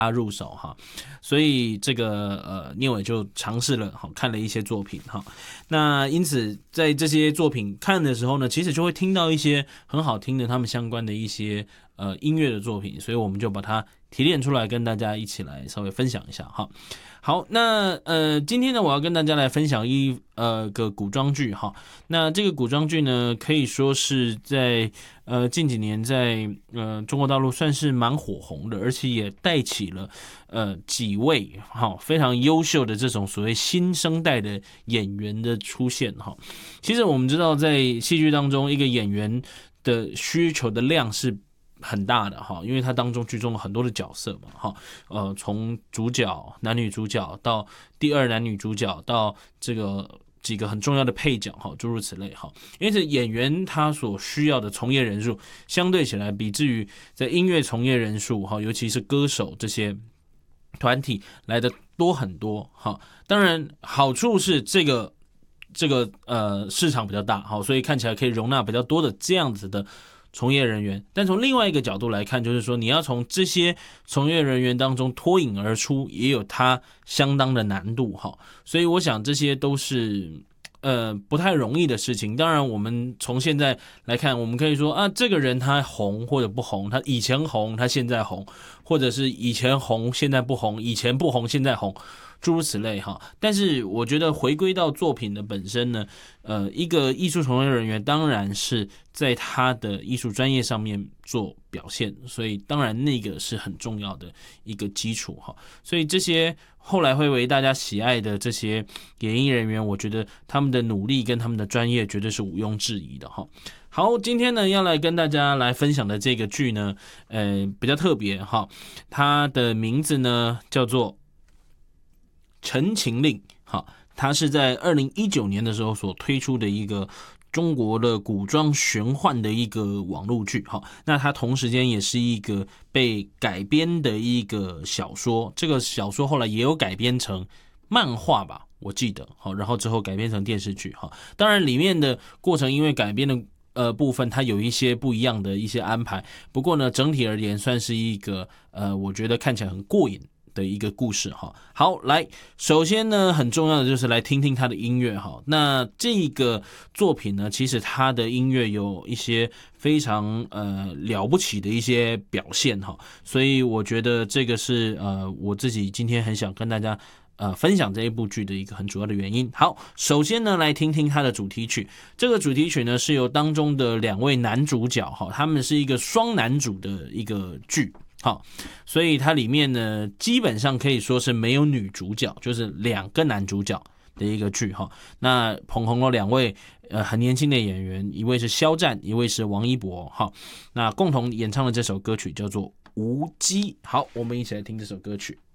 入手哈，所以这个聂伟就尝试了看了一些作品哈，那因此在这些作品看的时候呢，其实就会听到一些很好听的他们相关的一些音乐的作品，所以我们就把它提炼出来跟大家一起来稍微分享一下哈。好，那今天呢，我要跟大家来分享一个古装剧哈。那这个古装剧呢，可以说是在近几年在中国大陆算是蛮火红的，而且也带起了几位非常优秀的这种所谓新生代的演员的出现哈。其实我们知道，在戏剧当中，一个演员的需求的量是很大的哈，因为它当中剧中了很多的角色嘛哈，从主角男女主角到第二男女主角到这个几个很重要的配角哈，诸如此类哈。因此演员他所需要的从业人数相对起来，比至于在音乐从业人数哈，尤其是歌手这些团体来的多很多哈。当然好处是这个市场比较大哈，所以看起来可以容纳比较多的这样子的从业人员，但从另外一个角度来看，就是说你要从这些从业人员当中脱颖而出，也有它相当的难度哈。所以我想这些都是不太容易的事情。当然我们从现在来看，我们可以说啊，这个人他红或者不红，他以前红他现在红，或者是以前红现在不红，以前不红现在红，诸如此类哈。但是我觉得回归到作品的本身呢，一个艺术从业人员当然是在他的艺术专业上面做表现，所以当然那个是很重要的一个基础哈。所以这些后来会为大家喜爱的这些演艺人员，我觉得他们的努力跟他们的专业绝对是毋庸置疑的哈。好，今天呢要来跟大家来分享的这个剧呢，比较特别哈，它的名字呢叫做《陈情令》哈，它是在2019年的时候所推出的一个中国的古装玄幻的一个网络剧哈。那它同时间也是一个被改编的一个小说，这个小说后来也有改编成漫画吧，我记得好，然后之后改编成电视剧哈。当然里面的过程因为改编的部分它有一些不一样的一些安排，不过呢整体而言算是一个我觉得看起来很过瘾的一个故事哈。好，来，首先呢很重要的就是来听听他的音乐哈。那这个作品呢，其实他的音乐有一些非常了不起的一些表现哈，所以我觉得这个是我自己今天很想跟大家分享这一部剧的一个很主要的原因。好，首先呢来听听它的主题曲。这个主题曲呢是由当中的2位男主角哈，他们是一个双男主的一个剧。好，所以它里面呢基本上可以说是没有女主角，就是2个男主角的一个剧哈。那捧红了2位很年轻的演员，一位是肖战，一位是王一博哈。那共同演唱的这首歌曲叫做《无羁》。好，我们一起来听这首歌曲。